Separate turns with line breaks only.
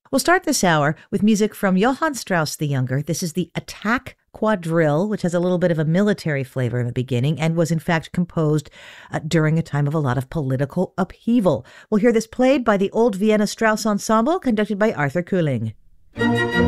We'll start this hour with music from Johann Strauss the Younger. This is the Attack Quadrille, which has a little bit of a military flavor in the beginning and was in fact composed during a time of a lot of political upheaval. We'll hear this played by the Old Vienna Strauss Ensemble, conducted by Arthur Kuhling.